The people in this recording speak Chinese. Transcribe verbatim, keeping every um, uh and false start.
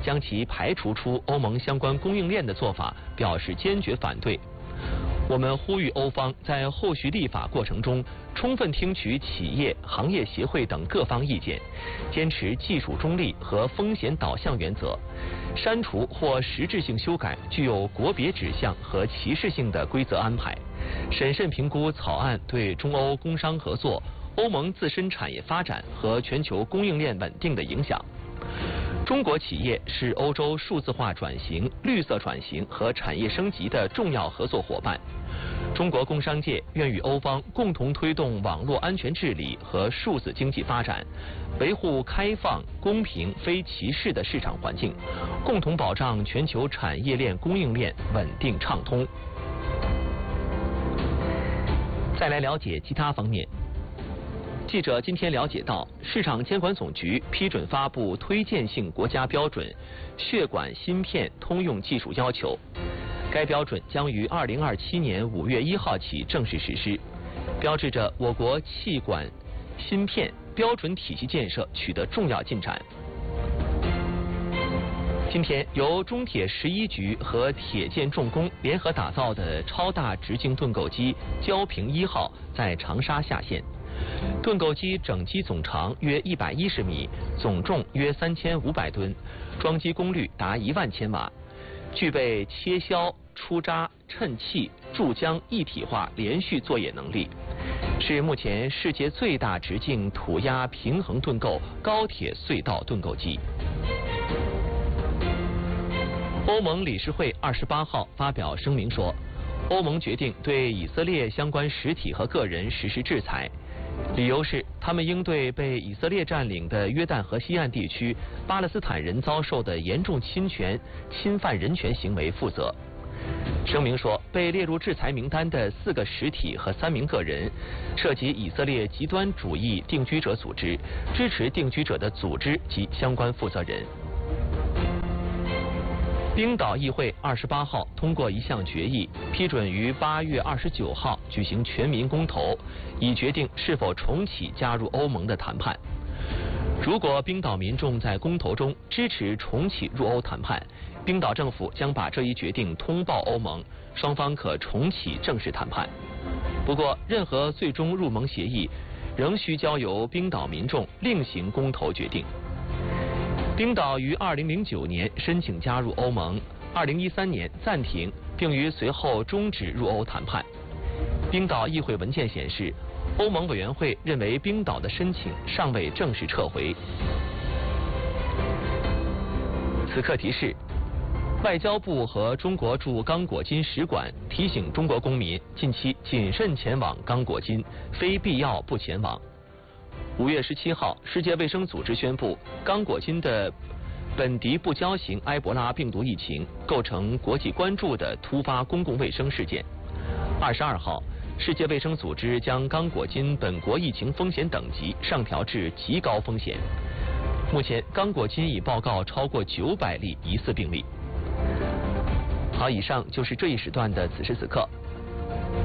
将其排除出欧盟相关供应链的做法表示坚决反对。我们呼吁欧方在后续立法过程中，充分听取企业、行业协会等各方意见，坚持技术中立和风险导向原则，删除或实质性修改具有国别指向和歧视性的规则安排，审慎评估草案对中欧工商合作、欧盟自身产业发展和全球供应链稳定的影响。中国企业是欧洲数字化转型、绿色转型和产业升级的重要合作伙伴。中国工商界愿与欧方共同推动网络安全治理和数字经济发展，维护开放、公平、非歧视的市场环境，共同保障全球产业链供应链稳定畅通。再来了解其他方面。记者今天了解到，市场监管总局批准发布推荐性国家标准《血管芯片通用技术要求》，该标准将于二零二七年五月一号起正式实施，标志着我国气管芯片标准体系建设取得重要进展。今天，由中铁十一局和铁建重工联合打造的超大直径盾构机焦平一号在长沙下线。盾构机整机总长约一百一十米，总重约三千五百吨，装机功率达一万千瓦，具备切削、出渣、衬气、注浆一体化连续作业能力，是目前世界最大直径土压平衡盾构高铁隧道盾构机。欧盟理事会二十八号发表声明说，欧盟决定对以色列相关实体和个人实施制裁，理由是他们应对被以色列占领的约旦河西岸地区巴勒斯坦人遭受的严重侵权、侵犯人权行为负责。声明说，被列入制裁名单的四个实体和三名个人，涉及以色列极端主义定居者组织、支持定居者的组织及相关负责人。冰岛议会二十八号通过一项决议，批准于八月二十九号举行全民公投，以决定是否重启加入欧盟的谈判。如果冰岛民众在公投中支持重启入欧谈判，冰岛政府将把这一决定通报欧盟，双方可重启正式谈判。不过，任何最终入盟协议仍需交由冰岛民众另行公投决定。冰岛于二零零九年申请加入欧盟，二零一三年暂停，并于随后终止入欧谈判。冰岛议会文件显示，欧盟委员会认为冰岛的申请尚未正式撤回。此刻提示：外交部和中国驻刚果金使馆提醒中国公民近期谨慎前往刚果金，非必要不前往。五月十七号，世界卫生组织宣布，刚果金的本地不交型埃博拉病毒疫情构成国际关注的突发公共卫生事件。二十二号，世界卫生组织将刚果金本国疫情风险等级上调至极高风险。目前，刚果金已报告超过九百例疑似病例。好，以上就是这一时段的此时此刻。